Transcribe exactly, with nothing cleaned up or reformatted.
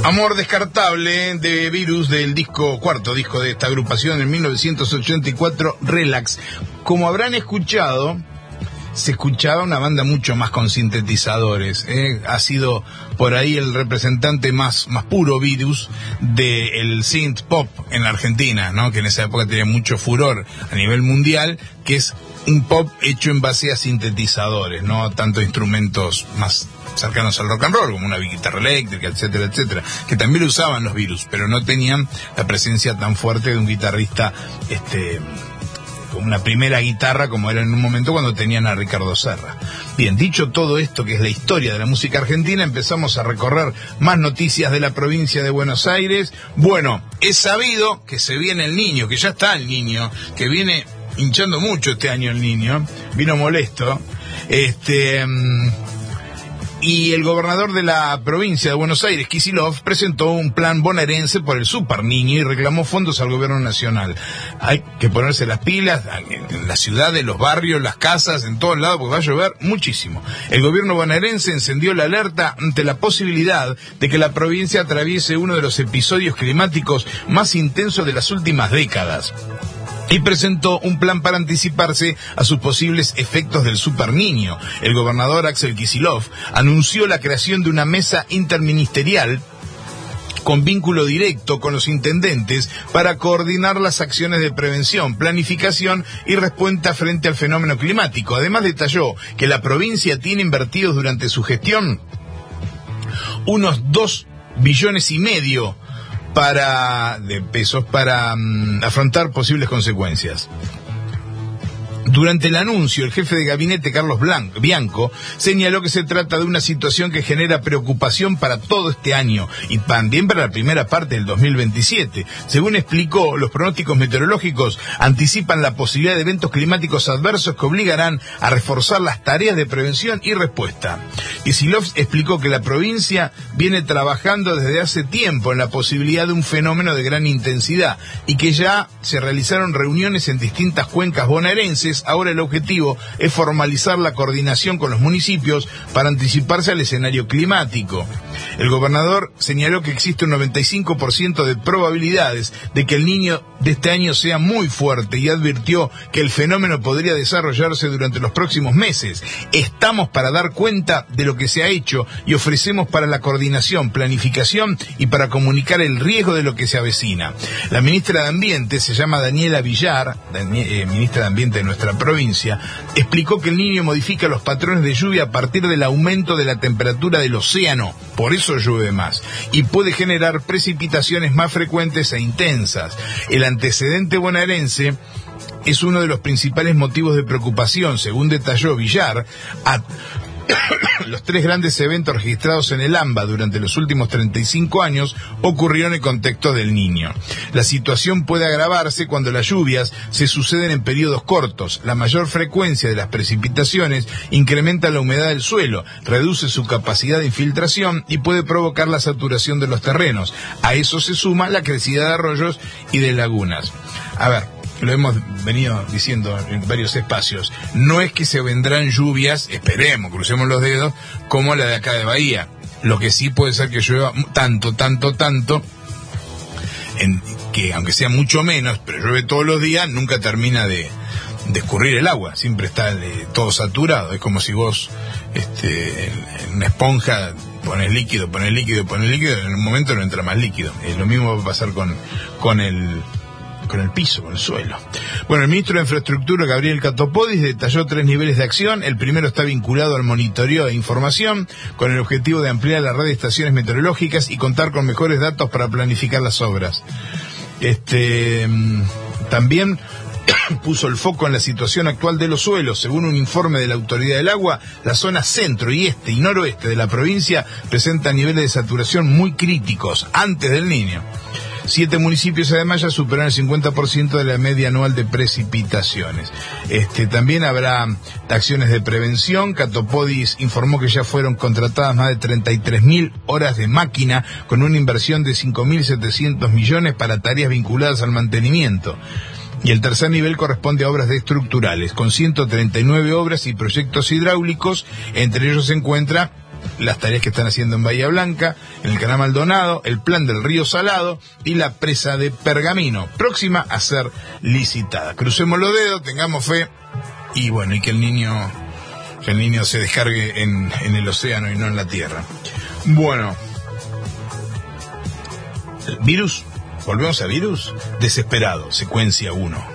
Amor descartable de Virus, del disco, cuarto disco de esta agrupación en mil novecientos ochenta y cuatro, Relax. Como habrán escuchado, se escuchaba una banda mucho más con sintetizadores, ¿eh? Ha sido por ahí el representante más, más puro, Virus, del synth pop en la Argentina, ¿no? Que en esa época tenía mucho furor a nivel mundial, que es un pop hecho en base a sintetizadores, no tanto instrumentos más cercanos al rock and roll, como una guitarra eléctrica, etcétera, etcétera, que también lo usaban los Virus, pero no tenían la presencia tan fuerte de un guitarrista, este, con una primera guitarra como era en un momento cuando tenían a Ricardo Serra. Bien, dicho todo esto, que es la historia de la música argentina, empezamos a recorrer más noticias de la provincia de Buenos Aires. Bueno, es sabido que se viene el niño, que ya está el niño, que viene hinchando mucho este año el niño, vino molesto, este... y el gobernador de la provincia de Buenos Aires, Kicillof, presentó un plan bonaerense por el Super Niño y reclamó fondos al gobierno nacional. Hay que ponerse las pilas en la ciudad, en los barrios, las casas, en todos lados, porque va a llover muchísimo. El gobierno bonaerense encendió la alerta ante la posibilidad de que la provincia atraviese uno de los episodios climáticos más intensos de las últimas décadas, y presentó un plan para anticiparse a sus posibles efectos del Super Niño. El gobernador Axel Kicillof anunció la creación de una mesa interministerial con vínculo directo con los intendentes para coordinar las acciones de prevención, planificación y respuesta frente al fenómeno climático. Además, detalló que la provincia tiene invertidos durante su gestión unos dos billones y medio para de pesos para um, afrontar posibles consecuencias. Durante el anuncio, el jefe de gabinete, Carlos Blanco, Bianco, señaló que se trata de una situación que genera preocupación para todo este año y también para la primera parte del dos mil veintisiete. Según explicó, los pronósticos meteorológicos anticipan la posibilidad de eventos climáticos adversos que obligarán a reforzar las tareas de prevención y respuesta. Kicillof explicó que la provincia viene trabajando desde hace tiempo en la posibilidad de un fenómeno de gran intensidad y que ya se realizaron reuniones en distintas cuencas bonaerenses. Ahora el objetivo es formalizar la coordinación con los municipios para anticiparse al escenario climático. El gobernador señaló que existe un noventa y cinco por ciento de probabilidades de que el niño de este año sea muy fuerte y advirtió que el fenómeno podría desarrollarse durante los próximos meses. Estamos para dar cuenta de lo que se ha hecho y ofrecemos para la coordinación, planificación y para comunicar el riesgo de lo que se avecina. La ministra de Ambiente, se llama Daniela Villar, eh, ministra de Ambiente de nuestra provincia, explicó que el Niño modifica los patrones de lluvia a partir del aumento de la temperatura del océano, por eso llueve más, y puede generar precipitaciones más frecuentes e intensas. El antecedente bonaerense es uno de los principales motivos de preocupación, según detalló Villar. A los tres grandes eventos registrados en el AMBA durante los últimos treinta y cinco años ocurrieron en contexto del Niño. La situación puede agravarse cuando las lluvias se suceden en periodos cortos. La mayor frecuencia de las precipitaciones incrementa la humedad del suelo, reduce su capacidad de infiltración y puede provocar la saturación de los terrenos. A eso se suma la crecida de arroyos y de lagunas. A ver, lo hemos venido diciendo en varios espacios, no es que se vendrán lluvias, esperemos, crucemos los dedos, como la de acá de Bahía. Lo que sí puede ser que llueva tanto, tanto, tanto, en que aunque sea mucho menos, pero llueve todos los días, nunca termina de, de escurrir el agua, siempre está de, todo saturado. Es como si vos este, en una esponja pones líquido, pones líquido, pones líquido, en un momento no entra más líquido. Eh, lo mismo va a pasar con, con el... con el piso, con el suelo. Bueno, el ministro de Infraestructura, Gabriel Catopodis, detalló tres niveles de acción. El primero está vinculado al monitoreo de información, con el objetivo de ampliar la red de estaciones meteorológicas y contar con mejores datos para planificar las obras. Este, también puso el foco en la situación actual de los suelos. Según un informe de la Autoridad del Agua, la zona centro y este y noroeste de la provincia presenta niveles de saturación muy críticos antes del Niño. Siete municipios además ya superan el cincuenta por ciento de la media anual de precipitaciones. Este, también habrá acciones de prevención. Catopodis informó que ya fueron contratadas más de treinta y tres mil horas de máquina con una inversión de cinco mil setecientos millones para tareas vinculadas al mantenimiento. Y el tercer nivel corresponde a obras estructurales, con ciento treinta y nueve obras y proyectos hidráulicos. Entre ellos se encuentra las tareas que están haciendo en Bahía Blanca, en el canal Maldonado, el plan del Río Salado y la presa de Pergamino, próxima a ser licitada. Crucemos los dedos, tengamos fe y bueno, y que el niño, que el niño se descargue en, en el océano y no en la tierra. Bueno, virus, volvemos a virus, desesperado, secuencia uno.